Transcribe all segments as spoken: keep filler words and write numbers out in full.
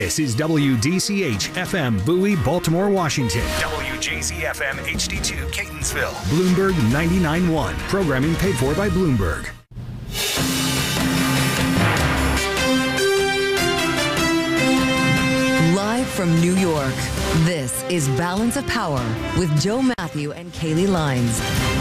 This is W D C H F M Bowie, Baltimore, Washington. W J Z F M H D two, Catonsville. Bloomberg ninety-nine point one. Programming paid for by Bloomberg. Live from New York, this is Balance of Power with Joe Matthew and Kaylee Lines.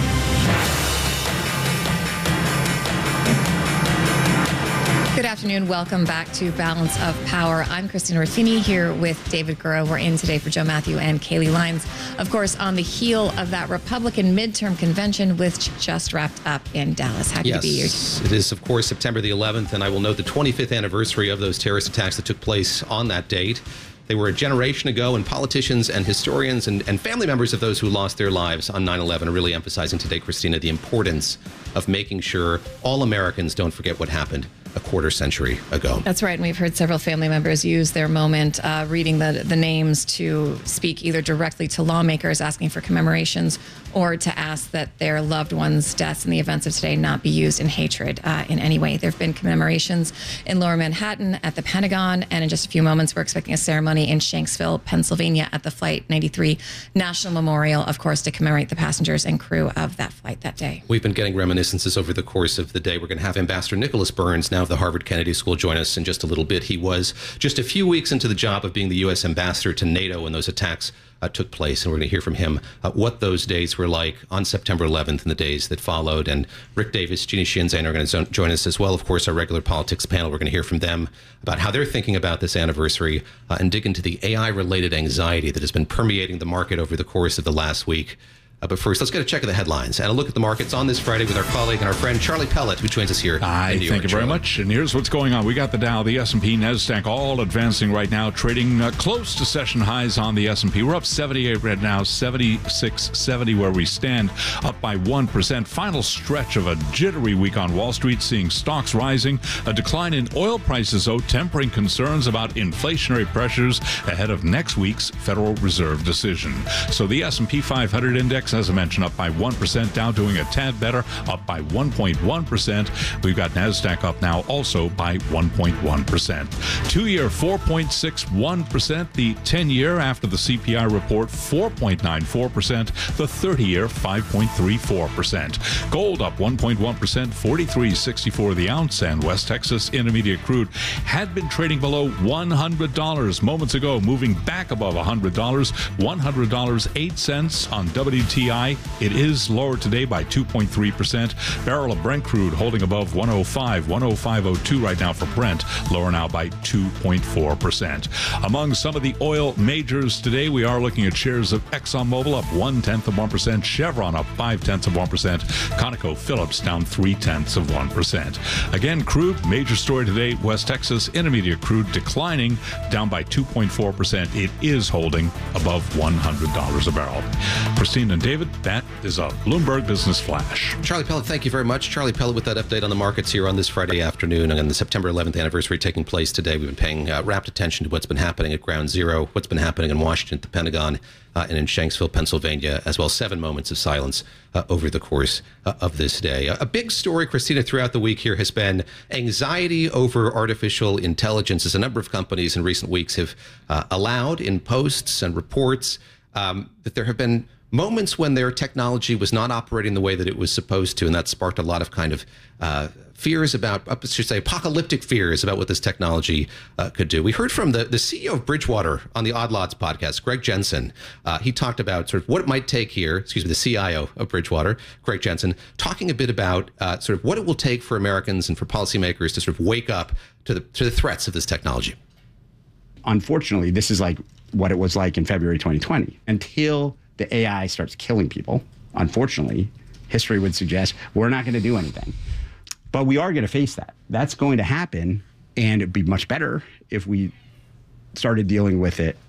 Good afternoon. Welcome back to Balance of Power. I'm Christina Ruffini here with David Gura. We're in today for Joe Matthew and Kaylee Lines. Of course, on the heel of that Republican midterm convention, which just wrapped up in Dallas. Happy yes, to be here. It is, of course, September the eleventh, and I will note the twenty-fifth anniversary of those terrorist attacks that took place on that date. They were a generation ago, and politicians and historians and, and family members of those who lost their lives on nine eleven are really emphasizing today, Christina, the importance of making sure all Americans don't forget what happened a quarter century ago. That's right. And we've heard several family members use their moment uh, reading the, the names to speak either directly to lawmakers asking for commemorations or to ask that their loved ones' deaths in the events of today not be used in hatred uh, in any way. There have been commemorations in Lower Manhattan at the Pentagon, and in just a few moments we're expecting a ceremony in Shanksville, Pennsylvania at the Flight ninety-three National Memorial, of course, to commemorate the passengers and crew of that flight that day. We've been getting reminiscences over the course of the day. We're going to have Ambassador Nicholas Burns, now of the Harvard Kennedy School, join us in just a little bit. He was just a few weeks into the job of being the U S ambassador to NATO when those attacks uh, took place, and we're going to hear from him uh, what those days were like on September eleventh and the days that followed. And Rick Davis, Jeannie Shinzain are going to join us as well. Of course, our regular politics panel, we're going to hear from them about how they're thinking about this anniversary uh, and dig into the A I-related anxiety that has been permeating the market over the course of the last week. Uh, but first, let's get a check of the headlines and a look at the markets on this Friday with our colleague and our friend Charlie Pellet, who joins us here. Hi, thank you very much. And here's what's going on. We got the Dow, the S and P, NASDAQ all advancing right now, trading uh, close to session highs on the S and P. We're up seventy-eight right now, seventy-six seventy where we stand, up by one percent. Final stretch of a jittery week on Wall Street, seeing stocks rising. A decline in oil prices, though, tempering concerns about inflationary pressures ahead of next week's Federal Reserve decision. So the S and P five hundred index, as I mentioned, up by one percent. Dow doing a tad better, up by one point one percent. We've got NASDAQ up now also by one point one percent. Two-year, four point six one percent. The ten-year after the C P I report, four point nine four percent. The thirty-year, five point three four percent. Gold up one point one percent, forty-three sixty-four the ounce. And West Texas Intermediate crude had been trading below one hundred dollars moments ago, moving back above one hundred dollars. one hundred dollars and eight cents on W T I. It is lower today by two point three percent. Barrel of Brent crude holding above one oh five, one oh five oh two right now for Brent, lower now by two point four percent. Among some of the oil majors today, we are looking at shares of ExxonMobil up one-tenth of one percent, Chevron up five-tenths of one percent, ConocoPhillips down three-tenths of one percent. Again, crude, major story today, West Texas Intermediate crude declining, down by two point four percent. It is holding above one hundred dollars a barrel. Christine and David, that is a Bloomberg Business Flash. Charlie Pellet, thank you very much. Charlie Pellet with that update on the markets here on this Friday afternoon and the September eleventh anniversary taking place today. We've been paying uh, rapt attention to what's been happening at Ground Zero, what's been happening in Washington at the Pentagon, uh, and in Shanksville, Pennsylvania, as well. Seven moments of silence uh, over the course uh, of this day. A, a big story, Christina, throughout the week here has been anxiety over artificial intelligence, as a number of companies in recent weeks have uh, allowed in posts and reports um, that there have been moments when their technology was not operating the way that it was supposed to, and that sparked a lot of kind of uh, fears about, I should say, apocalyptic fears about what this technology uh, could do. We heard from the, the C E O of Bridgewater on the Odd Lots podcast, Greg Jensen. Uh, he talked about sort of what it might take here, excuse me, the C I O of Bridgewater, Greg Jensen, talking a bit about uh, sort of what it will take for Americans and for policymakers to sort of wake up to the, to the threats of this technology. Unfortunately, this is like what it was like in February twenty twenty. Until the A I starts killing people, unfortunately, history would suggest we're not going to do anything. But we are going to face that. That's going to happen, and it'd be much better if we started dealing with it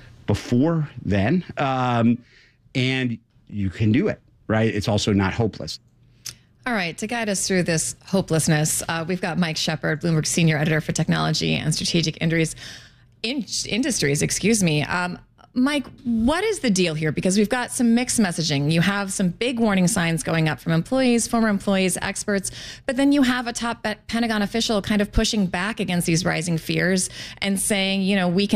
before then. Um, and you can do it, right? It's also not hopeless. All right, to guide us through this hopelessness, uh, we've got Mike Shepard, Bloomberg Senior Editor for Technology and Strategic Industries. In- industries, excuse me. Um, Mike, what is the deal here? Because we've got some mixed messaging. You have some big warning signs going up from employees, former employees, experts, but then you have a top Pentagon official kind of pushing back against these rising fears and saying, you know, we can